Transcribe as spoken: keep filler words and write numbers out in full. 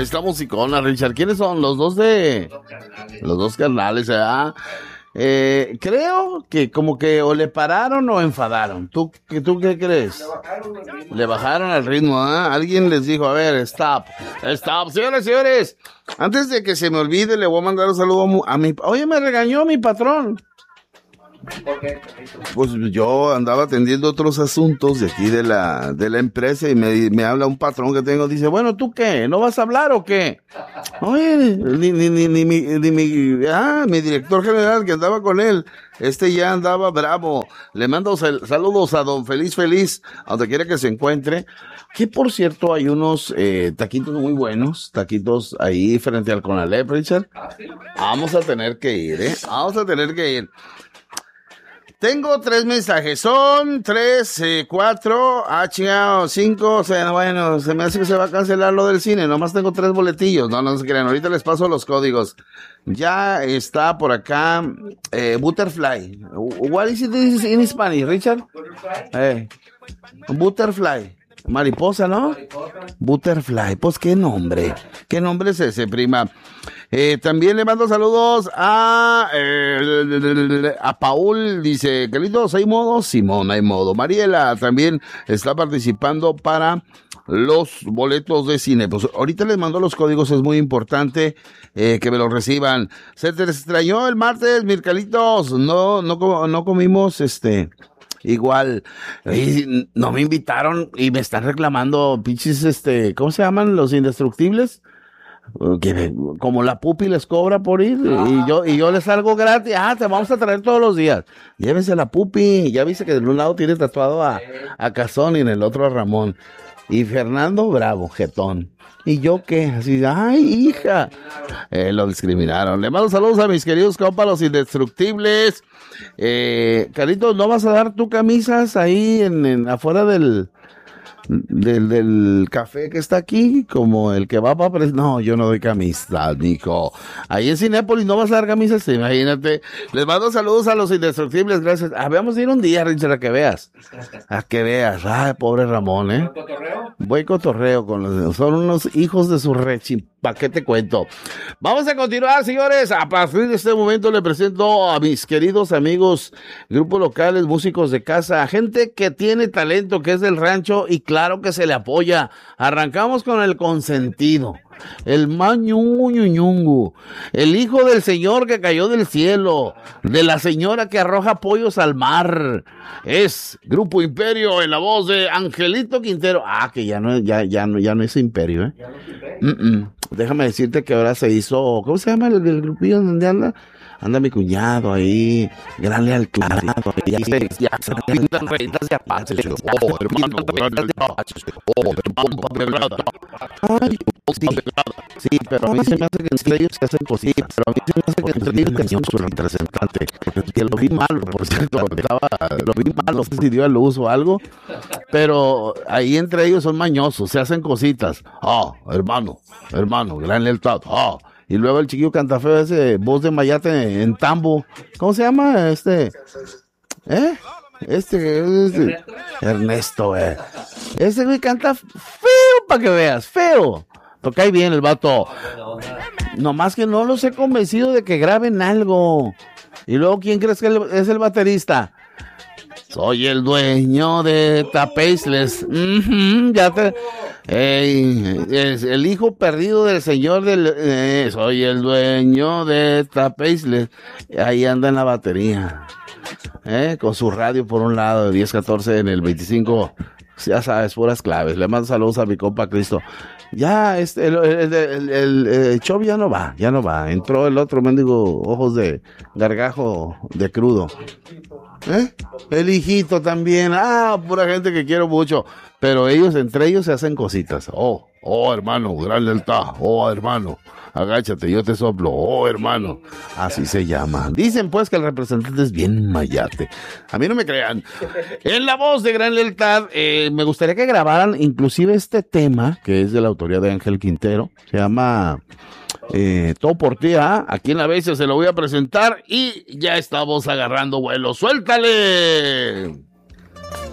esta musicona, Richard. ¿Quiénes son? Los dos de... Los dos carnales, ¿verdad? Eh, creo que como que o le pararon o enfadaron. ¿Tú, que, ¿tú qué crees? Le bajaron el ritmo. Le bajaron el ritmo, ¿eh? Alguien les dijo, a ver, stop, stop. Señores, señores, antes de que se me olvide, le voy a mandar un saludo a mi... Oye, me regañó mi patrón. ¿Por qué? Pues yo andaba atendiendo otros asuntos de aquí de la de la empresa y me, me habla un patrón que tengo, dice, bueno, ¿tú qué? ¿No vas a hablar o qué? Oye, ni, ni, ni, ni, mi, ni mi, ah, mi director general que andaba con él, este ya andaba bravo. Le mando sal, saludos a don Feliz Feliz, a donde quiera que se encuentre. Que por cierto hay unos eh, taquitos muy buenos, taquitos ahí frente al Conalep, Richard. Vamos a tener que ir, ¿eh? Vamos a tener que ir. Tengo tres mensajes, son tres, eh, cuatro, ah, chingado, cinco, o sea, bueno, se me hace que se va a cancelar lo del cine, nomás tengo tres boletillos, no, no se crean, ahorita les paso los códigos. Ya está por acá, eh, Butterfly. What is it in Spanish, Richard? Butterfly. Eh, Butterfly. Mariposa, ¿no? Mariposa. Butterfly, pues qué nombre, qué nombre es ese, prima. Eh, también le mando saludos a eh, a Paul, dice, queridos, ¿hay modo? Simón, hay modo. Mariela también está participando para los boletos de cine. Pues ahorita les mando los códigos, es muy importante eh, que me los reciban. Se te extrañó el martes, Mircalitos, no, no, no comimos, este... Igual, y no me invitaron y me están reclamando, pinches, este, ¿cómo se llaman? Los indestructibles. Que, como la pupi les cobra por ir, ah. y yo y yo les salgo gratis. Ah, te vamos a traer todos los días. Llévense la pupi. Ya viste que de un lado tiene tatuado a, a Cazón y en el otro a Ramón. Y Fernando Bravo, jetón. ¿Y yo qué? Así, ay, hija. Eh, lo discriminaron. Le mando saludos a mis queridos compas, los indestructibles. Eh, Carlitos, ¿no vas a dar tu camisas ahí en, en afuera del, del del café que está aquí? Como el que va para... Pres- no, yo no doy camisas, mijo. Ahí en Cinépolis no vas a dar camisas, imagínate. Les mando saludos a los indestructibles, gracias. Ah, vamos a ir un día, Richard, a que veas. A que veas. Ay, pobre Ramón, ¿eh? ¿Cotorreo? Voy cotorreo con los... Son unos hijos de su rechi... ¿Para qué te cuento? Vamos a continuar, señores. A partir de este momento le presento a mis queridos amigos, grupos locales, músicos de casa, gente que tiene talento, que es del rancho y claro que se le apoya. Arrancamos con el consentido, el mañuñuñungu, el hijo del señor que cayó del cielo, de la señora que arroja pollos al mar. Es Grupo Imperio en la voz de Angelito Quintero. Ah, que ya no, ya, ya no, ya no es Imperio, ¿eh? ¿Ya no es Imperio? Mm-mm. Déjame decirte que ahora se hizo, ¿cómo se llama el, el grupillo donde anda? Anda mi cuñado ahí, gran lealtad, ya se, ya se pintan reitas de apaches, oh, hermano, oh, hermano, ay, sí, sí, pero a mí se me hace que entre ellos se hacen cositas, pero a mí se me hace que entre ellos tenían su representante, que lo vi malo, por cierto, estaba, lo vi malo, no sé si dio a luz o algo, pero ahí entre ellos son mañosos, se hacen cositas, oh, hermano, hermano, gran lealtad, oh. Y luego el chiquillo cantafeo ese, voz de mayate en tambo. ¿Cómo se llama? Este. ¿Eh? Este. este Ernesto, eh. Ese güey canta feo para que veas, feo. Toca ahí bien el vato. Nomás que no los he convencido de que graben algo. Y luego, ¿quién crees que es el baterista? Soy el dueño de Tapeisles. Uh-huh, ya te... Ey, es el hijo perdido del señor del... Eh, soy el dueño de Tapeisles. Ahí anda en la batería. Eh, con su radio por un lado, de diez catorce en el veinticinco. Ya sabes, puras claves. Le mando saludos a mi compa Cristo. Ya, este, el, el, el, el, el show ya no va, ya no va. Entró el otro mendigo, ojos de gargajo de crudo. ¿Eh? El hijito también. Ah, pura gente que quiero mucho. Pero ellos, entre ellos, se hacen cositas. Oh, oh, hermano, gran lealtad. Oh, hermano, agáchate, yo te soplo. Oh, hermano. Así se llama. Dicen, pues, que el representante es bien mayate. A mí no me crean. En la voz de gran lealtad, eh, me gustaría que grabaran inclusive este tema, que es de la autoría de Ángel Quintero. Se llama... Eh, todo por ti, ¿ah? Aquí en la bestia se lo voy a presentar y ya estamos agarrando vuelo. ¡Suéltale!